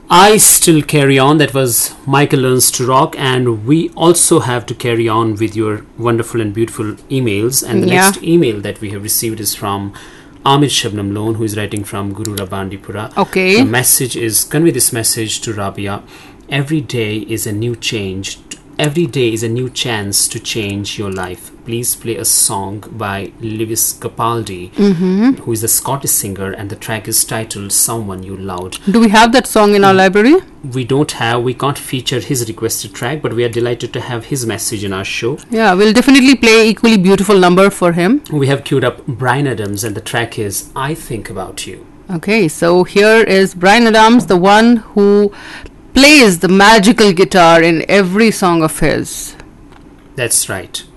I Still Carry On. That was Michael Learns to Rock. And we also have to carry on with your wonderful and beautiful emails. And the next email that we have received is from Amit Shabnam Lone, who is writing from Gurura Bandipura. Okay. The message is, convey this message to Rabia. Every day is a new change. Every day is a new chance to change your life. Please play a song by Lewis Capaldi, who is a Scottish singer, and the track is titled Someone You Loved. Do we have that song in our library? We can't feature his requested track, but we are delighted to have his message in our show. Yeah, we'll definitely play equally beautiful number for him. We have queued up Bryan Adams, and the track is I Think About You. Okay, so here is Bryan Adams, the one who plays the magical guitar in every song of his. That's right.